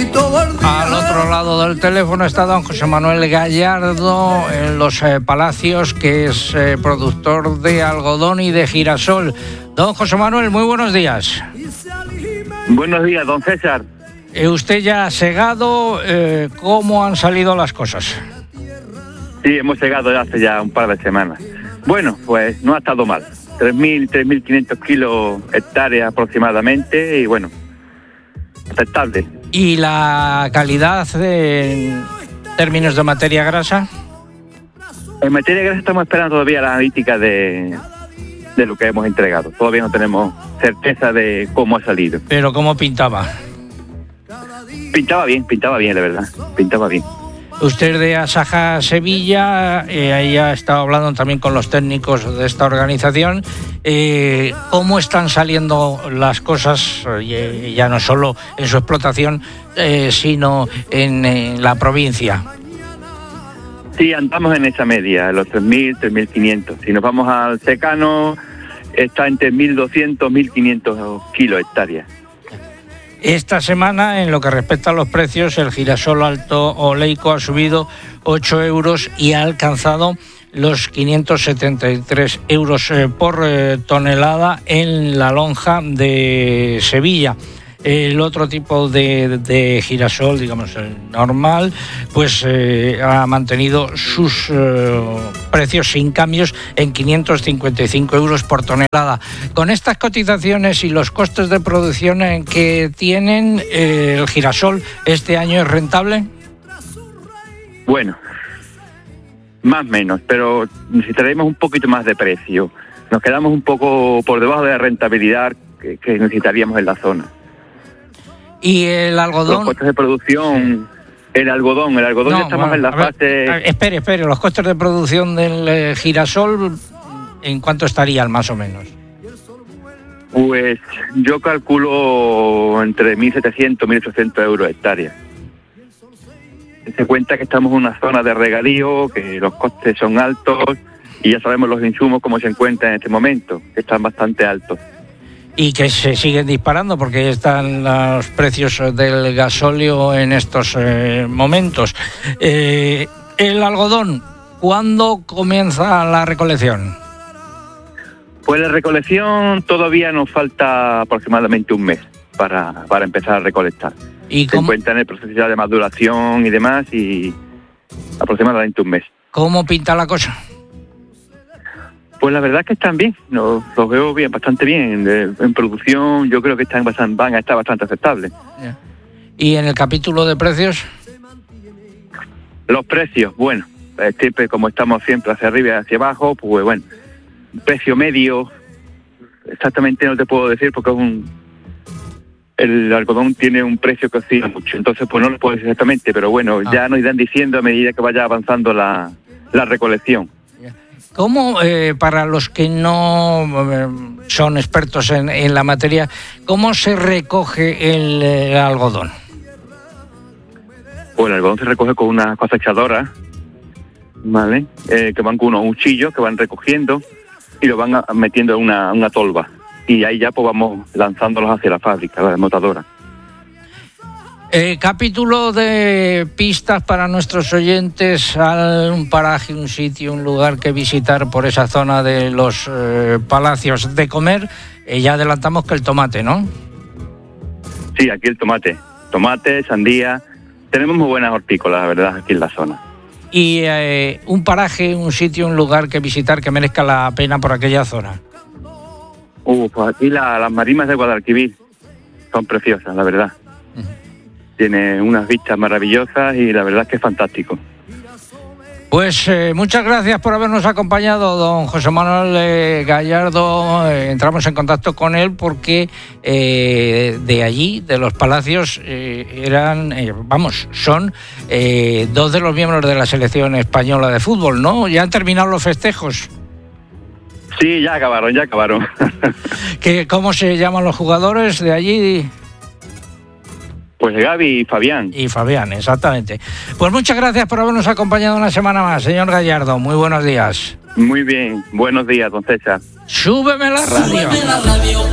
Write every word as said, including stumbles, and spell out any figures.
Al otro lado del teléfono está don José Manuel Gallardo en Los eh, Palacios, que es eh, productor de algodón y de girasol. Don José Manuel, muy buenos días. Buenos días, don César. Eh, usted ya ha segado, eh, ¿cómo han salido las cosas? Sí, hemos segado ya hace ya un par de semanas. Bueno, pues no ha estado mal. tres mil, tres mil quinientos kilos hectáreas aproximadamente y bueno, aceptable. ¿Y la calidad en términos de materia grasa? En materia grasa estamos esperando todavía la analítica de, de lo que hemos entregado. Todavía no tenemos certeza de cómo ha salido. ¿Pero cómo pintaba? Pintaba bien, pintaba bien, la verdad. Pintaba bien. Usted de Asaja Sevilla, eh, ahí ha estado hablando también con los técnicos de esta organización. Eh, ¿Cómo están saliendo las cosas, eh, ya no solo en su explotación, eh, sino en, en la provincia? Sí, andamos en esa media, los tres mil, tres mil quinientos. Si nos vamos al secano, está entre mil doscientos, mil quinientos kilos hectáreas. Esta semana, en lo que respecta a los precios, el girasol alto oleico ha subido ocho euros y ha alcanzado los quinientos setenta y tres euros eh, por eh, tonelada en la lonja de Sevilla. El otro tipo de, de girasol, digamos el normal, pues eh, ha mantenido sus eh, precios sin cambios en quinientos cincuenta y cinco euros por tonelada. Con estas cotizaciones y los costes de producción en que tienen, eh, el girasol este año es rentable. Bueno, más o menos, pero necesitaremos un poquito más de precio. Nos quedamos un poco por debajo de la rentabilidad que, que necesitaríamos en la zona. ¿Y el algodón? Los costes de producción, el algodón, el algodón no, ya estamos bueno, en la ver, fase... ver, espere, espere, los costes de producción del eh, girasol, ¿en cuánto estarían más o menos? Pues yo calculo entre mil setecientos, mil ochocientos euros hectárea. Se cuenta que estamos en una zona de regadío, que los costes son altos y ya sabemos los insumos cómo se encuentran en este momento, que están bastante altos. Y que se siguen disparando porque están los precios del gasóleo en estos eh, momentos. Eh, el algodón, ¿cuándo comienza la recolección? Pues la recolección todavía nos falta aproximadamente un mes para, para empezar a recolectar. ¿Y se encuentra en el proceso ya de maduración y demás y aproximadamente un mes. ¿Cómo pinta la cosa? Pues la verdad es que están bien, los, los veo bien, bastante bien. De, en producción yo creo que están bastante, van a estar bastante aceptables. Yeah. ¿Y en el capítulo de precios? Los precios, bueno, este, como estamos siempre hacia arriba y hacia abajo, pues bueno, precio medio, exactamente no te puedo decir porque es un, el algodón tiene un precio que oscila mucho, entonces pues no lo puedo decir exactamente, pero bueno, ah. ya nos irán diciendo a medida que vaya avanzando la, la recolección. ¿Cómo, eh, para los que no eh, son expertos en, en la materia, cómo se recoge el, el algodón? Pues el algodón se recoge con una cosechadora, ¿vale? Eh, que van con unos cuchillos que van recogiendo y lo van a, metiendo en una, una tolva. Y ahí ya pues vamos lanzándolos hacia la fábrica, la desmotadora. Eh, capítulo de pistas para nuestros oyentes, a un paraje, un sitio, un lugar que visitar por esa zona de los eh, Palacios. De comer, eh, ya adelantamos que el tomate, ¿no? Sí, aquí el tomate. Tomate, sandía. Tenemos muy buenas hortícolas, la verdad, aquí en la zona. Y eh, un paraje, un sitio, un lugar que visitar que merezca la pena por aquella zona. Uh, pues aquí la, las marimas de Guadalquivir son preciosas, la verdad. Tiene unas vistas maravillosas y la verdad es que es fantástico. Pues eh, muchas gracias por habernos acompañado, don José Manuel eh, Gallardo. Eh, entramos en contacto con él porque eh, de allí, de los Palacios, eh, eran, eh, vamos, son eh, dos de los miembros de la selección española de fútbol, ¿no? ¿Ya han terminado los festejos? Sí, ya acabaron, ya acabaron. ¿Qué, ¿Cómo se llaman los jugadores de allí? Pues Gaby y Fabián. Y Fabián, exactamente. Pues muchas gracias por habernos acompañado una semana más, señor Gallardo. Muy buenos días. Muy bien. Buenos días, don César. Súbeme la radio. Súbeme la radio.